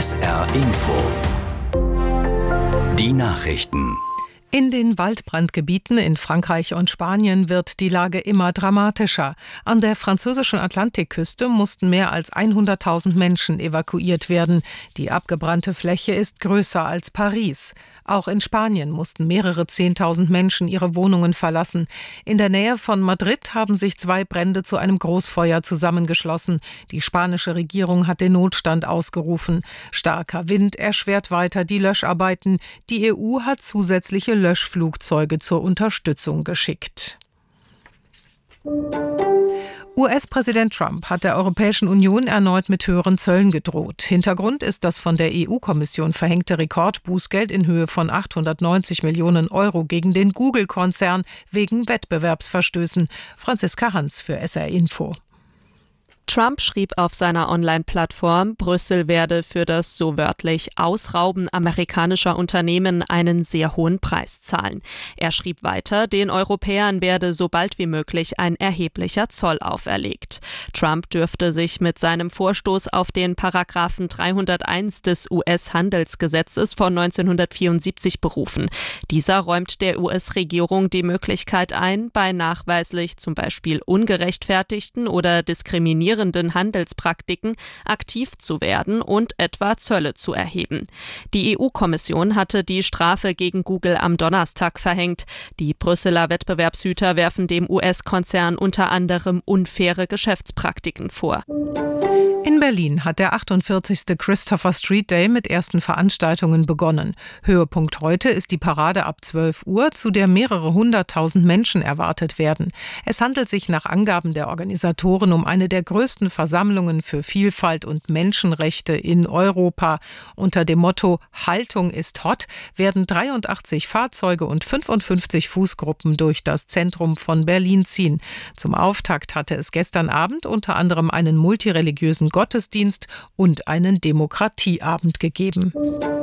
SR Info. Die Nachrichten. In den Waldbrandgebieten in Frankreich und Spanien wird die Lage immer dramatischer. An der französischen Atlantikküste mussten mehr als 100.000 Menschen evakuiert werden. Die abgebrannte Fläche ist größer als Paris. Auch in Spanien mussten mehrere 10.000 Menschen ihre Wohnungen verlassen. In der Nähe von Madrid haben sich 2 Brände zu einem Großfeuer zusammengeschlossen. Die spanische Regierung hat den Notstand ausgerufen. Starker Wind erschwert weiter die Löscharbeiten. Die EU hat zusätzliche Löschflugzeuge zur Unterstützung geschickt. US-Präsident Trump hat der Europäischen Union erneut mit höheren Zöllen gedroht. Hintergrund ist das von der EU-Kommission verhängte Rekordbußgeld in Höhe von 890 Millionen Euro gegen den Google-Konzern wegen Wettbewerbsverstößen. Franziska Hans für SR Info. Trump schrieb auf seiner Online-Plattform, Brüssel werde für das so wörtlich Ausrauben amerikanischer Unternehmen einen sehr hohen Preis zahlen. Er schrieb weiter, den Europäern werde so bald wie möglich ein erheblicher Zoll auferlegt. Trump dürfte sich mit seinem Vorstoß auf den Paragraphen 301 des US-Handelsgesetzes von 1974 berufen. Dieser räumt der US-Regierung die Möglichkeit ein, bei nachweislich zum Beispiel ungerechtfertigten oder diskriminierenden Handelspraktiken aktiv zu werden und etwa Zölle zu erheben. Die EU-Kommission hatte die Strafe gegen Google am Donnerstag verhängt. Die Brüsseler Wettbewerbshüter werfen dem US-Konzern unter anderem unfaire Geschäftspraktiken vor. In Berlin hat der 48. Christopher Street Day mit ersten Veranstaltungen begonnen. Höhepunkt heute ist die Parade ab 12 Uhr, zu der mehrere 100.000 Menschen erwartet werden. Es handelt sich nach Angaben der Organisatoren um eine der größten Versammlungen für Vielfalt und Menschenrechte in Europa. Unter dem Motto Haltung ist hot werden 83 Fahrzeuge und 55 Fußgruppen durch das Zentrum von Berlin ziehen. Zum Auftakt hatte es gestern Abend unter anderem einen multireligiösen Gottesdienst und einen Demokratieabend gegeben.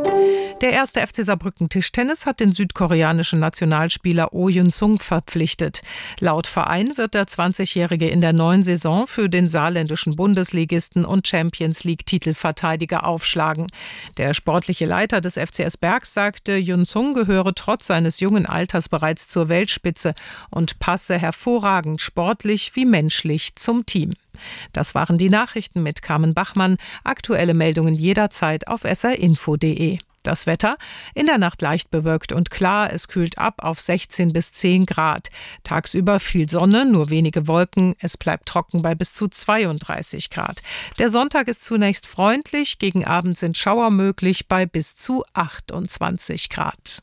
Der 1. FC Saarbrücken Tischtennis hat den südkoreanischen Nationalspieler Oh Jun-sung verpflichtet. Laut Verein wird der 20-Jährige in der neuen Saison für den saarländischen Bundesligisten und Champions-League-Titelverteidiger aufschlagen. Der sportliche Leiter des FCS Bergs sagte, Jun-sung gehöre trotz seines jungen Alters bereits zur Weltspitze und passe hervorragend sportlich wie menschlich zum Team. Das waren die Nachrichten mit Carmen Bachmann. Aktuelle Meldungen jederzeit auf srinfo.de. Das Wetter: in der Nacht leicht bewölkt und klar, es kühlt ab auf 16 bis 10 Grad. Tagsüber viel Sonne, nur wenige Wolken, es bleibt trocken bei bis zu 32 Grad. Der Sonntag ist zunächst freundlich, gegen Abend sind Schauer möglich bei bis zu 28 Grad.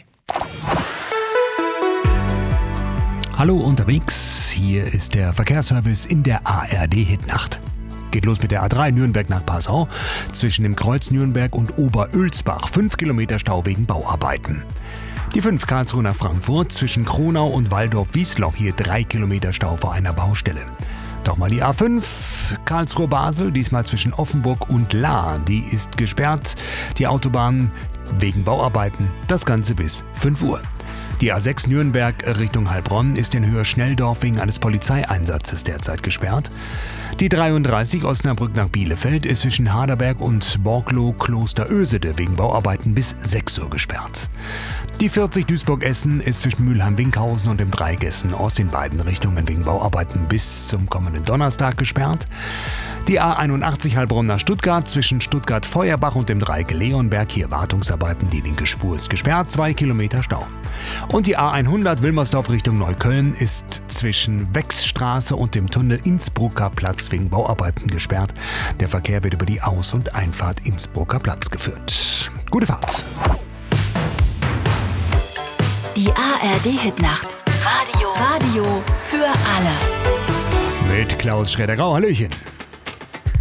Hallo unterwegs, hier ist der Verkehrsservice in der ARD-Hitnacht. Geht los mit der A3 Nürnberg nach Passau, zwischen dem Kreuz Nürnberg und Oberölsbach, 5 Kilometer Stau wegen Bauarbeiten. Die 5 Karlsruhe nach Frankfurt, zwischen Kronau und Waldorf-Wiesloch, hier 3 Kilometer Stau vor einer Baustelle. Doch mal die A5 Karlsruhe-Basel, diesmal zwischen Offenburg und Lahr, die ist gesperrt. Die Autobahn wegen Bauarbeiten, das Ganze bis 5 Uhr. Die A6 Nürnberg Richtung Heilbronn ist in Höhe-Schnelldorf wegen eines Polizeieinsatzes derzeit gesperrt. Die 33 Osnabrück nach Bielefeld ist zwischen Haderberg und Borglow-Klosterösede wegen Bauarbeiten bis 6 Uhr gesperrt. Die 40 Duisburg-Essen ist zwischen Mülheim-Winkhausen und dem Dreieck Essen aus in beiden Richtungen wegen Bauarbeiten bis zum kommenden Donnerstag gesperrt. Die A81 Heilbronn nach Stuttgart zwischen Stuttgart-Feuerbach und dem Dreieck Leonberg, hier Wartungsarbeiten, die linke Spur ist gesperrt, 2 Kilometer Stau. Und die A100 Wilmersdorf Richtung Neukölln ist zwischen Wechsstraße und dem Tunnel Innsbrucker Platz wegen Bauarbeiten gesperrt. Der Verkehr wird über die Aus- und Einfahrt Innsbrucker Platz geführt. Gute Fahrt! Die ARD-Hitnacht. Radio für alle. Mit Klaus Schroeder-Grau, hallöchen.